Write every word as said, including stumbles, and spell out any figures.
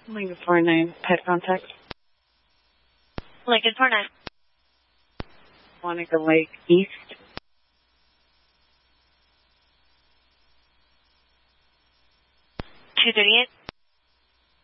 Lincoln four nine, pet contact. Lincoln four nine. Monica Lake East. two thirty-eight.